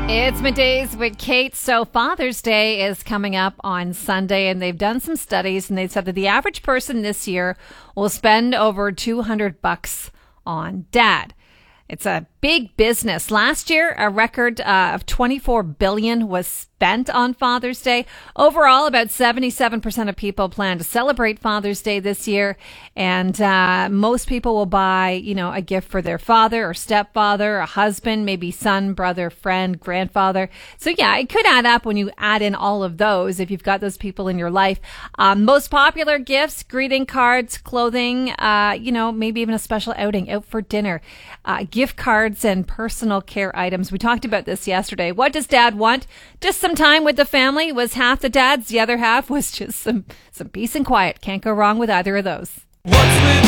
It's Middays with Kate. So Father's Day is coming up on Sunday, and they've done some studies, and they said that the average person this year will spend over $200 on dad. It's a big business. Last year, a record of $24 billion was spent on Father's Day. Overall, about 77% of people plan to celebrate Father's Day this year. And most people will buy, a gift for their father or stepfather, a husband, maybe son, brother, friend, grandfather. So yeah, it could add up when you add in all of those if you've got those people in your life. Most popular gifts, greeting cards, clothing, maybe even a special outing, out for dinner, gift cards and personal care items. We talked about this yesterday. What does dad want? Just some time with the family was half the dad's. The other half was just some peace and quiet. Can't go wrong with either of those.